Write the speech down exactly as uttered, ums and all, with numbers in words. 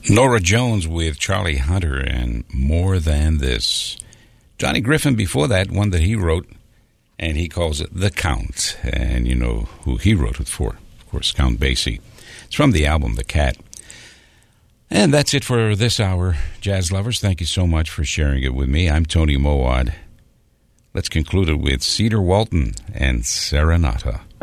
Norah Jones with Charlie Hunter and More Than This. Johnny Griffin before that, one that he wrote, and he calls it The Count. And you know who he wrote it for. Of course, Count Basie. It's from the album The Cat. And that's it for this hour, jazz lovers. Thank you so much for sharing it with me. I'm Tony Mowad. Let's conclude it with Cedar Walton and Serenata.